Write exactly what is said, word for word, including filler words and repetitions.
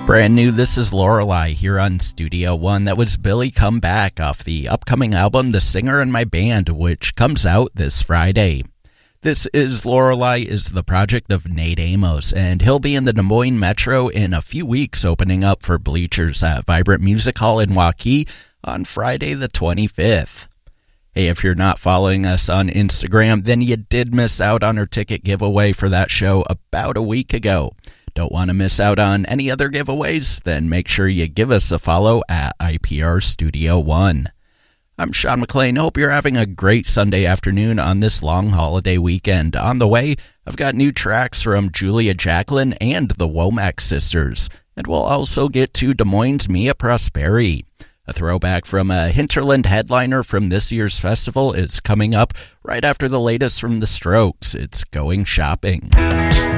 Brand new, this is Lorelei here on Studio One. That was Billy Come Back off the upcoming album The Singer in My Band, which comes out this Friday. This is Lorelei is the project of Nate Amos, and he'll be in the Des Moines Metro in a few weeks, opening up for Bleachers at Vibrant Music Hall in Waukee on Friday the twenty-fifth. Hey, if you're not following us on Instagram, then you did miss out on our ticket giveaway for that show about a week ago. Don't want to miss out on any other giveaways? Then make sure you give us a follow at I P R Studio One. I'm Sean McLean. Hope you're having a great Sunday afternoon on this long holiday weekend. On the way, I've got new tracks from Julia Jacqueline and the Womack Sisters. And we'll also get to Des Moines' Mia Prosperi. A throwback from a Hinterland headliner from this year's festival is coming up right after the latest from The Strokes. It's Going Shopping.